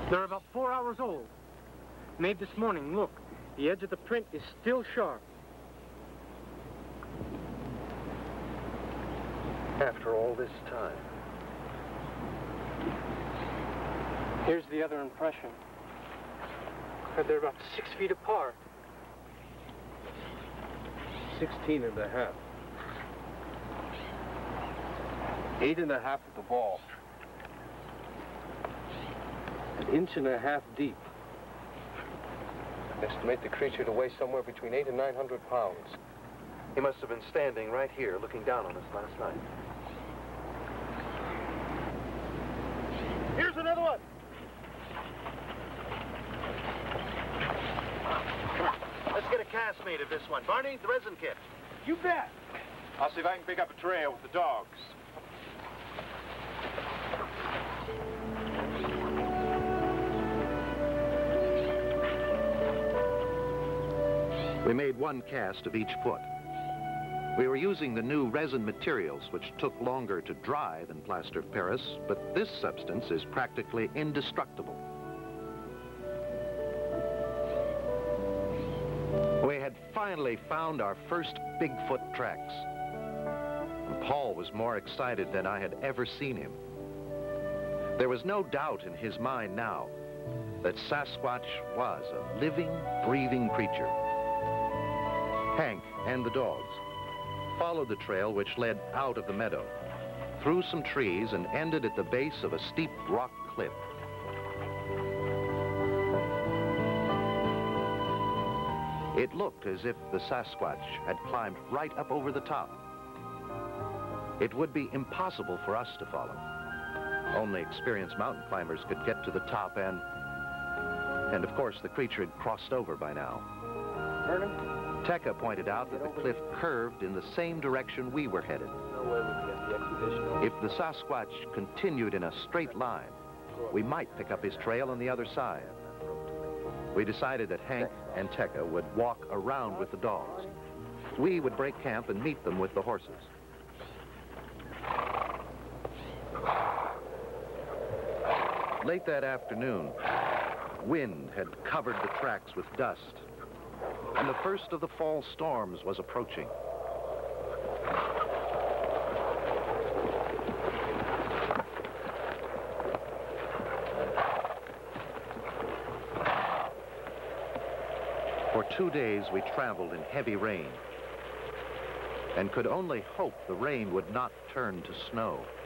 They're about 4 hours old. Made this morning. Look, the edge of the print is still sharp. After all this time. Here's the other impression. They're about 6 feet apart. 16 and a half. 8 and a half at the ball. An inch and a half deep. Estimate the creature to weigh somewhere between 800 and 900 pounds. He must have been standing right here looking down on us last night. Here's another one. Let's get a cast made of this one. Barney, the resin kit. You bet. I'll see if I can pick up a trail with the dogs. We made one cast of each foot. We were using the new resin materials, which took longer to dry than plaster of Paris, but this substance is practically indestructible. We had finally found our first Bigfoot tracks. And Paul was more excited than I had ever seen him. There was no doubt in his mind now that Sasquatch was a living, breathing creature. Hank and the dogs followed the trail which led out of the meadow, through some trees, and ended at the base of a steep rock cliff. It looked as if the Sasquatch had climbed right up over the top. It would be impossible for us to follow. Only experienced mountain climbers could get to the top, and of course the creature had crossed over by now. Vernon? Tekka pointed out that the cliff curved in the same direction we were headed. If the Sasquatch continued in a straight line, we might pick up his trail on the other side. We decided that Hank and Tekka would walk around with the dogs. We would break camp and meet them with the horses. Late that afternoon, wind had covered the tracks with dust, and the first of the fall storms was approaching. For 2 days, we traveled in heavy rain and could only hope the rain would not turn to snow.